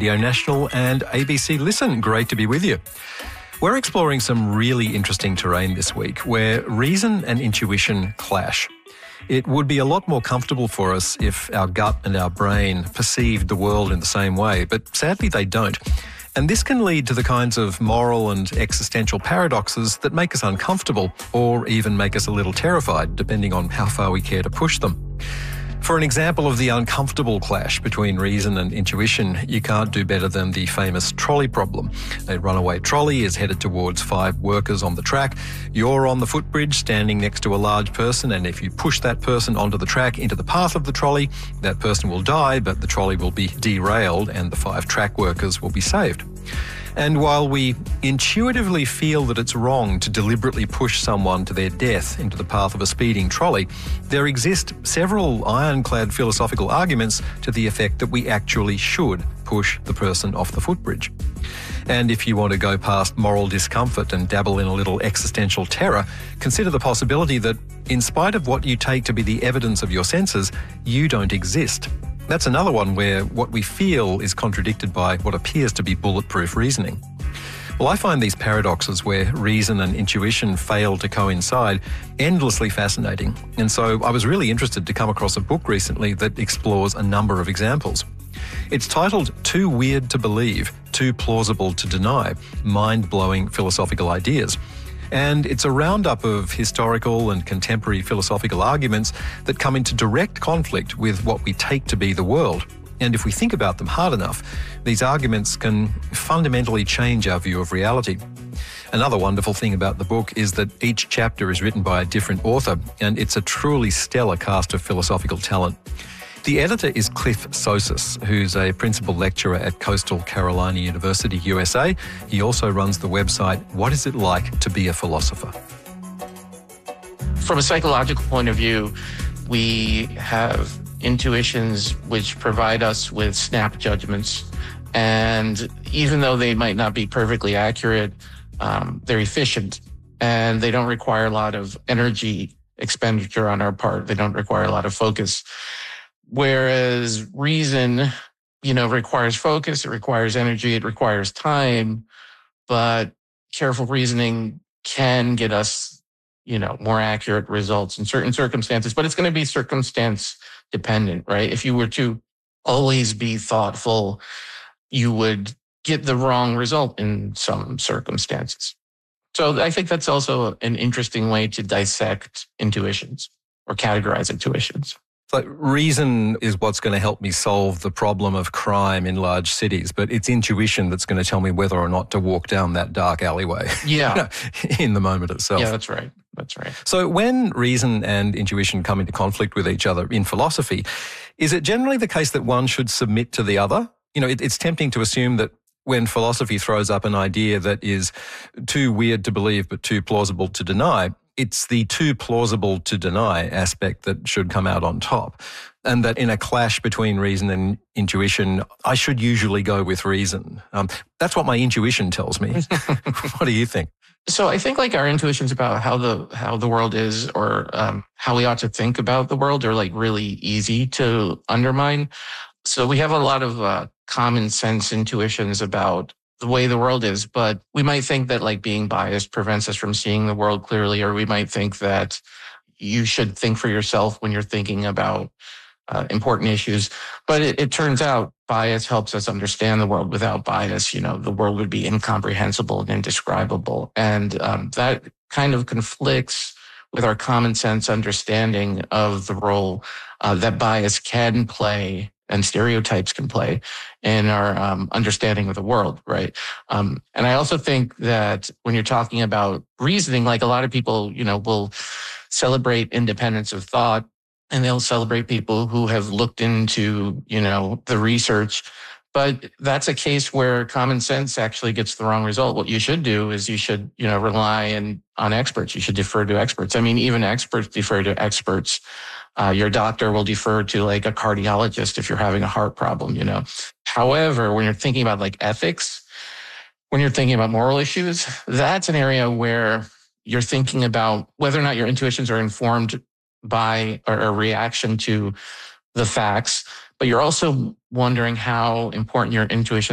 Radio National and ABC Listen. Great to be with you. We're exploring some really interesting terrain this week where reason and intuition clash. It would be a lot more comfortable for us if our gut and our brain perceived the world in the same way, but sadly they don't. And this can lead to the kinds of moral and existential paradoxes that make us uncomfortable or even make us a little terrified, depending on how far we care to push them. For an example of the uncomfortable clash between reason and intuition, you can't do better than the famous trolley problem. A runaway trolley is headed towards 5 workers on the track. You're on the footbridge standing next to a large person, and if you push that person onto the track into the path of the trolley, that person will die, but the trolley will be derailed and the 5 track workers will be saved. And while we intuitively feel that it's wrong to deliberately push someone to their death into the path of a speeding trolley, there exist several ironclad philosophical arguments to the effect that we actually should push the person off the footbridge. And if you want to go past moral discomfort and dabble in a little existential terror, consider the possibility that, in spite of what you take to be the evidence of your senses, you don't exist. That's another one where what we feel is contradicted by what appears to be bulletproof reasoning. Well, I find these paradoxes where reason and intuition fail to coincide endlessly fascinating. And so I was really interested to come across a book recently that explores a number of examples. It's titled Too Weird to Believe, Too Plausible to Deny: Mind-Blowing Philosophical Ideas. And it's a roundup of historical and contemporary philosophical arguments that come into direct conflict with what we take to be the world. And if we think about them hard enough, these arguments can fundamentally change our view of reality. Another wonderful thing about the book is that each chapter is written by a different author, and it's a truly stellar cast of philosophical talent. The editor is Cliff Sosis, who's a principal lecturer at Coastal Carolina University, USA. He also runs the website, What Is It Like to Be a Philosopher? From a psychological point of view, we have intuitions which provide us with snap judgments. And even though they might not be perfectly accurate, they're efficient and they don't require a lot of energy expenditure on our part. They don't require a lot of focus. Whereas reason, requires focus, it requires energy, it requires time, but careful reasoning can get us, more accurate results in certain circumstances, but it's going to be circumstance dependent, right? If you were to always be thoughtful, you would get the wrong result in some circumstances. So I think that's also an interesting way to dissect intuitions or categorize intuitions. So reason is what's going to help me solve the problem of crime in large cities, but it's intuition that's going to tell me whether or not to walk down that dark alleyway. Yeah. In the moment itself. Yeah, that's right. That's right. So when reason and intuition come into conflict with each other in philosophy, is it generally the case that one should submit to the other? It's tempting to assume that when philosophy throws up an idea that is too weird to believe but too plausible to deny, it's the too plausible to deny aspect that should come out on top. And that in a clash between reason and intuition, I should usually go with reason. That's what my intuition tells me. What do you think? So I think our intuitions about how the world is or how we ought to think about the world are really easy to undermine. So we have a lot of common sense intuitions about the way the world is, but we might think that being biased prevents us from seeing the world clearly, or we might think that you should think for yourself when you're thinking about important issues. But it turns out bias helps us understand the world. Without bias, the world would be incomprehensible and indescribable. And that kind of conflicts with our common sense understanding of the role that bias can play and stereotypes can play in our understanding of the world, right? And I also think that when you're talking about reasoning, a lot of people, will celebrate independence of thought, and they'll celebrate people who have looked into, the research. But that's a case where common sense actually gets the wrong result. What you should do is you should, rely on experts. You should defer to experts. I mean, even experts defer to experts. Your doctor will defer to a cardiologist if you're having a heart problem, However, when you're thinking about ethics, when you're thinking about moral issues, that's an area where you're thinking about whether or not your intuitions are informed by or a reaction to the facts, but you're also wondering how important your intuition